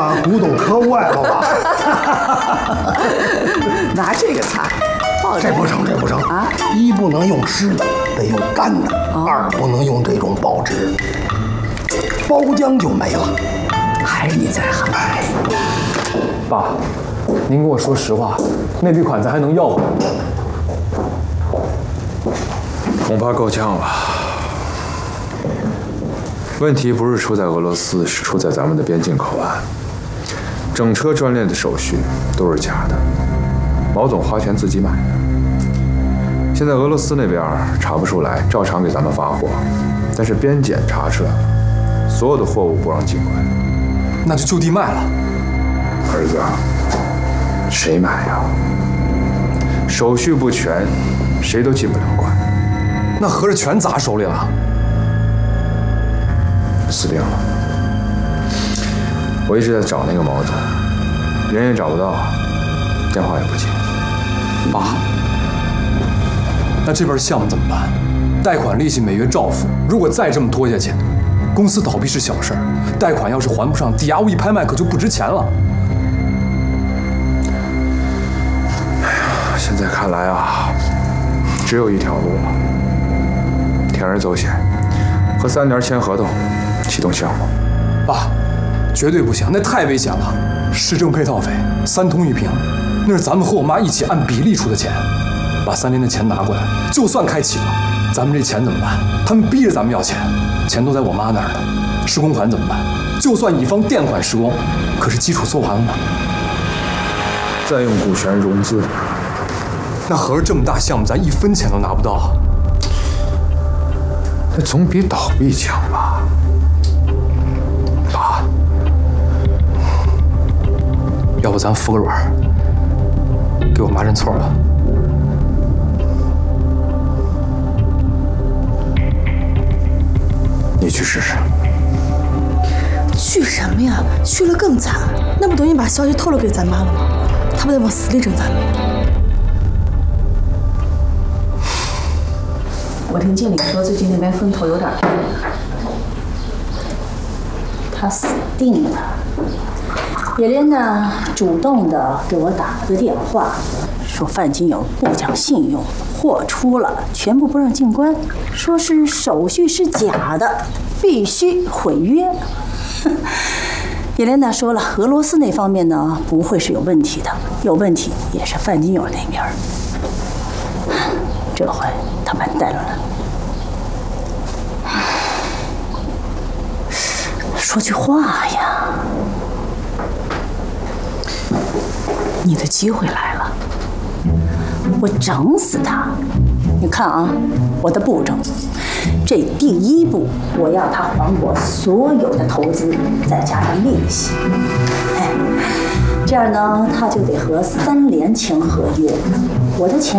把古董磕坏了吧？ 拿这个擦， 这不成，这不成啊！一不能用湿的，得用干的；二不能用这种报纸，包浆就没了。 还是你在行。 哎， 爸，您跟我说实话，那笔款咱还能要吗？ 恐怕够呛了。问题不是出在俄罗斯，是出在咱们的边境口岸。整车专列的手续都是假的，毛总花钱自己买的。现在俄罗斯那边查不出来，照常给咱们发货，但是边检查出来了，所有的货物不让进关。 那就地卖了。 儿子，谁买呀？手续不全，谁都进不了关。 那合着全砸手里了？ 死定了！我一直在找那个毛总，人也找不到，电话也不接。 爸，那这边项目怎么办？贷款利息每月照付，如果再这么拖下去，公司倒闭是小事儿，贷款要是还不上，抵押物一拍卖可就不值钱了。 哎呀，现在看来啊，只有一条路了，铤而走险，和3联签合同，启动项目。 爸，绝对不行，那太危险了。市政配套费3通1平，那是咱们和我妈一起按比例出的钱。把3联的钱拿过来，就算开启了，咱们这钱怎么办？他们逼着咱们要钱，钱都在我妈那儿呢。施工款怎么办？就算乙方垫款施工，可是基础做完了吗？ 再用股权融资， 那合着这么大项目，咱1分钱都拿不到。 那总比倒闭强吧？ 爸，要不咱服个软，给我妈认错吧。 你去试试。 去什么呀？去了更惨，那不等于把消息透露给咱妈了吗？她不得往死里整咱们？ 我听经理说，最近那边风头有点大，他死定了。叶莲娜主动的给我打了个电话，说范金友不讲信用，货出了全部不让进关，说是手续是假的，必须毁约。叶莲娜说了，俄罗斯那方面呢不会是有问题的，有问题也是范金友那边。这回他完蛋了。说句话呀，你的机会来了，我整死他！你看啊，我的步骤，这第1步，我要他还我所有的投资，再加上利息。哎，这样呢，他就得和3联签合约，我的钱